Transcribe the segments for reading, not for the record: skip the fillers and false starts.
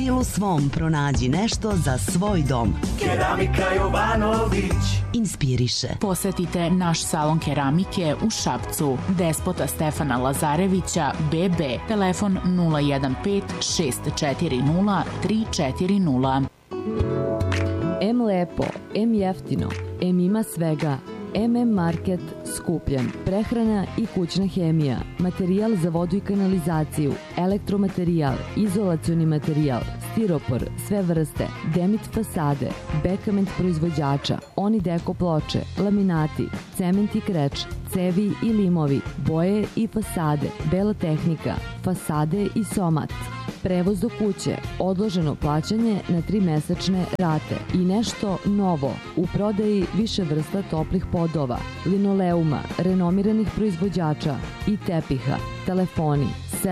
stilu svom pronađi nešto za svoj dom. Keramika Jovanović inspiriše. Posetite naš salon keramike u Šapcu. Despota Stefana Lazarevića, BB, telefon 015 640 340. M lepo, M jeftino, M ima svega. MM Market Skupljen. Prehrana i kućna hemija, materijal za vodu i kanalizaciju, elektromaterijal, izolacioni materijal, stiropor, sve vrste, Demit fasade, Bekament proizvođača, Onideko ploče, laminati, cement i kreč, cevi i limovi, boje i fasade, bela tehnika, fasade i somat. Prevoz do kuće, odloženo plaćanje na 3-mesečne rate i nešto novo, u prodaji više vrsta toplih podova, linoleuma, renomiranih proizvođača i tepiha. Telefoni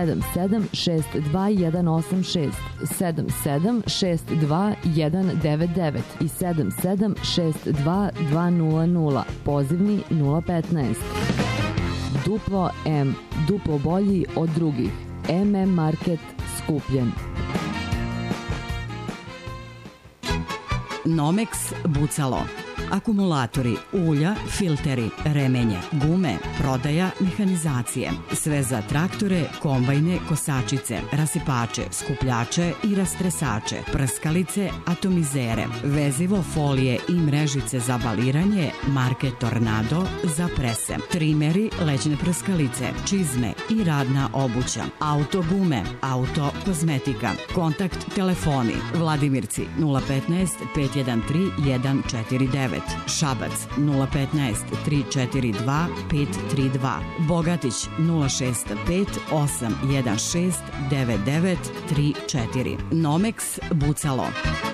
7762 186, 7762 199 i 7762 200, pozivni 015. Duplo M, duplo bolji od drugih. MM Market Skupljen. Nomex Bucalo. Akumulatori, ulja, filteri, remenje, gume, prodaja, mehanizacije. Sve za traktore, kombajne, kosačice, rasipače, skupljače i rastresače, prskalice, atomizere, vezivo, folije i mrežice za baliranje, marke Tornado za prese, trimeri, leđne prskalice, čizme i radna obuća, auto gume, auto kozmetika. Kontakt telefoni Vladimirci 015 513 149, Šabac 015 342 532, Bogatić 065 816 9934. Nomex Bucalo.